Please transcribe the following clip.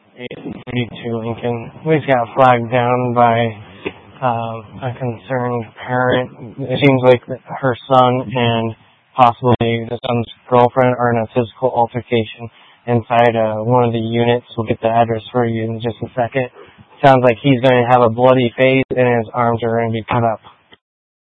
832 Lincoln. We just got flagged down by a concerned parent. It seems like her son and possibly the son's girlfriend are in a physical altercation inside one of the units. We'll get the address for you in just a second. Sounds like he's going to have a bloody face and his arms are going to be cut up.